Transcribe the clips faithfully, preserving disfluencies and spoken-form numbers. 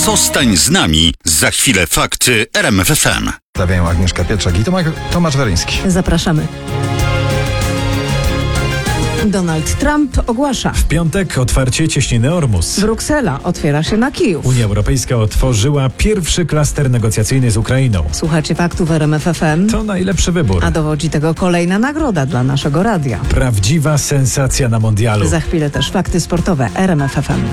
Zostań z nami. Za chwilę fakty R M F F M. Stawiają Agnieszka Pietrzak i Tomasz Weryński. Zapraszamy. Donald Trump ogłasza. W piątek otwarcie cieśniny Ormus. Bruksela otwiera się na Kijów. Unia Europejska otworzyła pierwszy klaster negocjacyjny z Ukrainą. Słuchacie faktów R M F F M. To najlepszy wybór. A dowodzi tego kolejna nagroda dla naszego radia. Prawdziwa sensacja na mundialu. Za chwilę też fakty sportowe R M F F M.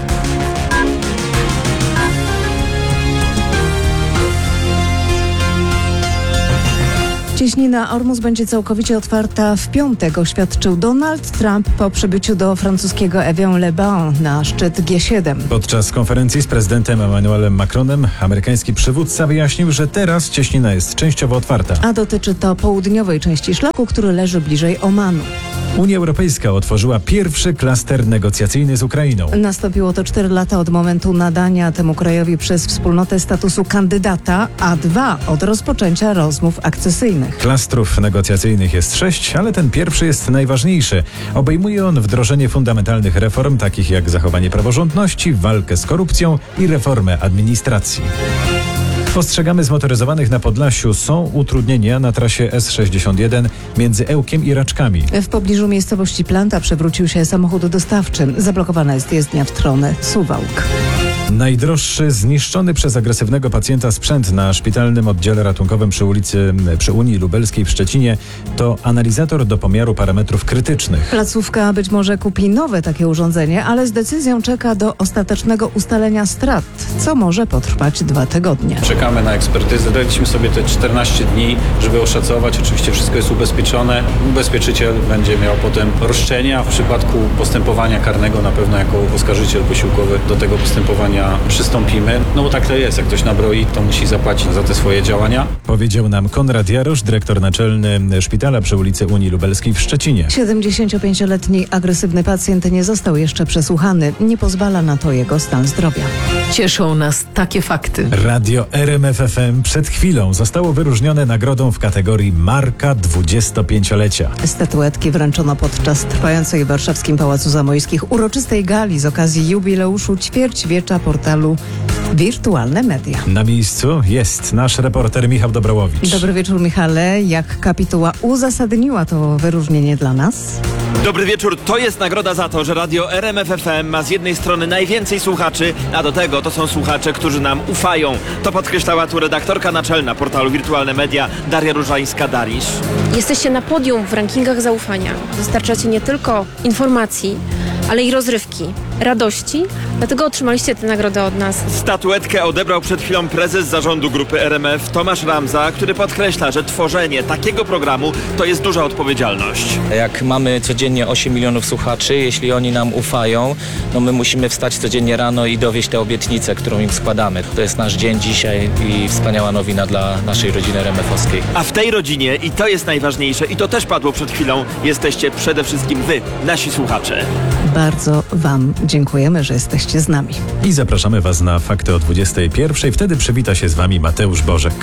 Cieśnina Ormus będzie całkowicie otwarta w piątek, oświadczył Donald Trump po przybyciu do francuskiego Évian-les-Bains na szczyt G siedem. Podczas konferencji z prezydentem Emmanuelem Macronem amerykański przywódca wyjaśnił, że teraz cieśnina jest częściowo otwarta. A dotyczy to południowej części szlaku, który leży bliżej Omanu. Unia Europejska otworzyła pierwszy klaster negocjacyjny z Ukrainą. Nastąpiło to cztery lata od momentu nadania temu krajowi przez wspólnotę statusu kandydata, a dwa od rozpoczęcia rozmów akcesyjnych. Klastrów negocjacyjnych jest sześć, ale ten pierwszy jest najważniejszy. Obejmuje on wdrożenie fundamentalnych reform, takich jak zachowanie praworządności, walkę z korupcją i reformę administracji. Ostrzegamy zmotoryzowanych na Podlasiu. Są utrudnienia na trasie S sześćdziesiąt jeden między Ełkiem i Raczkami. W pobliżu miejscowości Planta przewrócił się samochód dostawczy. Zablokowana jest jezdnia w stronę Suwałk. Najdroższy zniszczony przez agresywnego pacjenta sprzęt na szpitalnym oddziale ratunkowym przy ulicy przy Unii Lubelskiej w Szczecinie to analizator do pomiaru parametrów krytycznych. Placówka być może kupi nowe takie urządzenie, ale z decyzją czeka do ostatecznego ustalenia strat, co może potrwać dwa tygodnie. Czekamy na ekspertyzę. Daliśmy sobie te czternaście dni, żeby oszacować. Oczywiście wszystko jest ubezpieczone. Ubezpieczyciel będzie miał potem roszczenia. W przypadku postępowania karnego na pewno jako oskarżyciel posiłkowy do tego postępowania przystąpimy. No bo tak to jest. Jak ktoś nabroi, to musi zapłacić za te swoje działania. Powiedział nam Konrad Jarosz, dyrektor naczelny szpitala przy ulicy Unii Lubelskiej w Szczecinie. siedemdziesięciopięcioletni agresywny pacjent nie został jeszcze przesłuchany. Nie pozwala na to jego stan zdrowia. Cieszą nas takie fakty. Radio R M F F M przed chwilą zostało wyróżnione nagrodą w kategorii Marka dwudziestopięciolecia. Statuetki wręczono podczas trwającej w warszawskim Pałacu Zamojskich uroczystej gali z okazji jubileuszu ćwierćwiecza portalu Wirtualne Media. Na miejscu jest nasz reporter Michał Dobrołowicz. Dobry wieczór, Michale. Jak kapituła uzasadniła to wyróżnienie dla nas? Dobry wieczór. To jest nagroda za to, że radio R M F F M ma z jednej strony najwięcej słuchaczy, a do tego to są słuchacze, którzy nam ufają. To podkreślała tu redaktorka naczelna portalu Wirtualne Media Daria Różańska-Darisz. Jesteście na podium w rankingach zaufania. Dostarczacie nie tylko informacji, ale i rozrywki, radości. Dlatego otrzymaliście tę nagrodę od nas. Statuetkę odebrał przed chwilą prezes zarządu grupy R M F Tomasz Ramza, który podkreśla, że tworzenie takiego programu to jest duża odpowiedzialność. Jak mamy codziennie osiem milionów słuchaczy, jeśli oni nam ufają, no my musimy wstać codziennie rano i dowieść tę obietnicę, którą im składamy. To jest nasz dzień dzisiaj i wspaniała nowina dla naszej rodziny R M F-owskiej. A w tej rodzinie, i to jest najważniejsze, i to też padło przed chwilą, jesteście przede wszystkim wy, nasi słuchacze. Bardzo wam dziękujemy, że jesteście z nami. I zapraszamy was na fakty o dwudziestej pierwszej. Wtedy przywita się z wami Mateusz Bożek.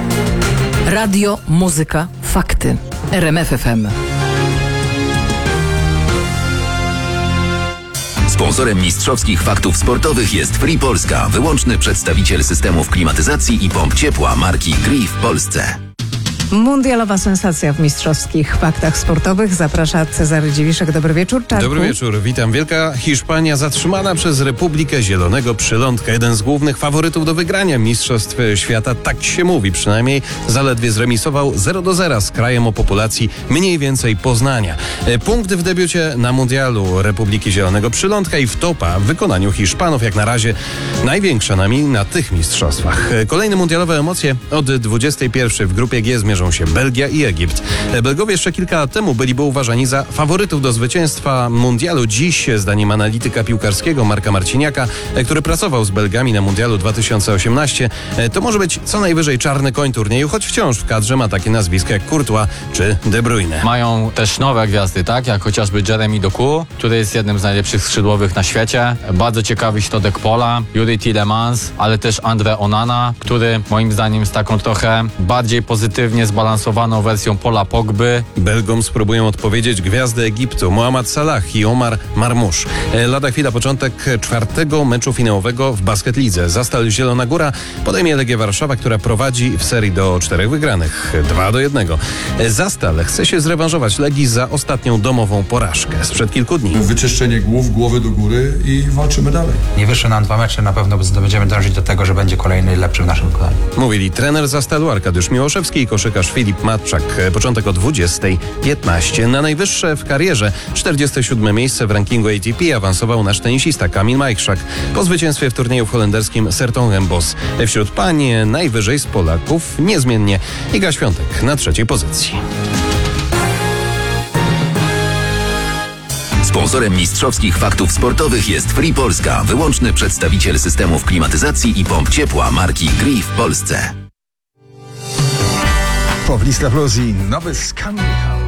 Radio, muzyka, fakty. R M F F M. Sponsorem mistrzowskich faktów sportowych jest Free Polska, wyłączny przedstawiciel systemów klimatyzacji i pomp ciepła marki Gree w Polsce. Mundialowa sensacja w mistrzowskich faktach sportowych. Zaprasza Cezary Dziwiszek. Dobry wieczór, Czarku. Dobry wieczór, witam. Wielka Hiszpania zatrzymana przez Republikę Zielonego Przylądka. Jeden z głównych faworytów do wygrania Mistrzostw Świata, tak się mówi przynajmniej, zaledwie zremisował zero do zera z krajem o populacji mniej więcej Poznania. Punkt w debiucie na Mundialu Republiki Zielonego Przylądka i wtopa w wykonaniu Hiszpanów, jak na razie największa nami na tych mistrzostwach. Kolejne mundialowe emocje od dwudziestej pierwszej w grupie G zmierzą się Belgia i Egipt. Belgowie jeszcze kilka lat temu byliby uważani za faworytów do zwycięstwa mundialu. Dziś, zdaniem analityka piłkarskiego Marka Marciniaka, który pracował z Belgami na mundialu dwa tysiące osiemnastym, to może być co najwyżej czarny koń turnieju, choć wciąż w kadrze ma takie nazwiska jak Courtois czy De Bruyne. Mają też nowe gwiazdy, tak? Jak chociażby Jeremy Doku, który jest jednym z najlepszych skrzydłowych na świecie. Bardzo ciekawy środek pola, Yuri Tielemans, ale też Andre Onana, który moim zdaniem z taką trochę bardziej pozytywnie niezbalansowaną wersją Pola Pogby. Belgom spróbują odpowiedzieć gwiazdy Egiptu Mohamed Salah i Omar Marmoush. Lada chwila początek czwartego meczu finałowego w Basket Lidze. Zastal Zielona Góra podejmie Legię Warszawa, która prowadzi w serii do czterech wygranych. dwa do jednego. Zastal chce się zrewanżować Legii za ostatnią domową porażkę sprzed kilku dni. Wyczyszczenie głów, głowy do góry i walczymy dalej. Nie wyszło nam dwa mecze, na pewno będziemy dążyć do tego, że będzie kolejny lepszy w naszym wykonaniu. Mówili trener Zastalu Arkadiusz Miłoszewski i koszykarz Filip Matczak. Początek o dwudziestej piętnaście. Na najwyższe w karierze czterdzieste siódme miejsce w rankingu A T P awansował nasz tenisista Kamil Majchrzak po zwycięstwie w turnieju w holenderskim Sertongenbos. Wśród pań najwyżej z Polaków niezmiennie Iga Świątek na trzeciej pozycji. Sponsorem mistrzowskich faktów sportowych jest Free Polska, wyłączny przedstawiciel systemów klimatyzacji i pomp ciepła marki Gree w Polsce. Pobliska Plus i nowy z Kamil.